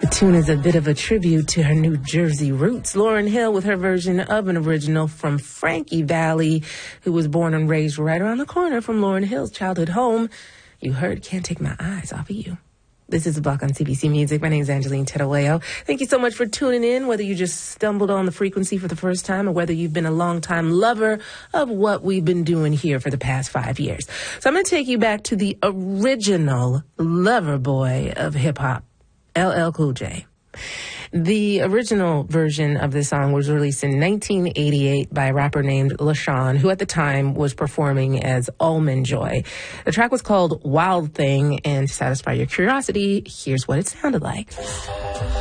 The tune is a bit of a tribute to her New Jersey roots. Lauryn Hill with her version of an original from Frankie Valli, who was born and raised right around the corner from Lauryn Hill's childhood home. You heard Can't Take My Eyes Off of You. This is The Block on CBC Music. My name is Angeline Tedoleo. Thank you so much for tuning in, whether you just stumbled on the frequency for the first time or whether you've been a longtime lover of what we've been doing here for the past 5 years. So I'm going to take you back to the original lover boy of hip-hop, LL Cool J. The original version of this song was released in 1988 by a rapper named LaShawn, who at the time was performing as Almond Joy. The track was called Wild Thing, and to satisfy your curiosity, here's what it sounded like.